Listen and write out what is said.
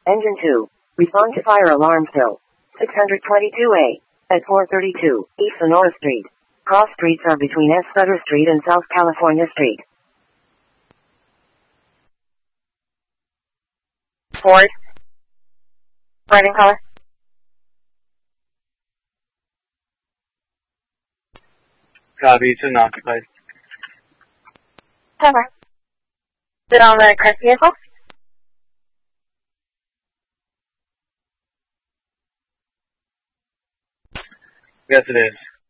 Engine 2. Respond to fire alarm still. 622A. At 432 East Sonora Street. Cross streets are between S. Sutter Street and South California Street. Ford. Red in color. Copy, it's unoccupied. Cover. Is it on the correct vehicle? Yes, it is.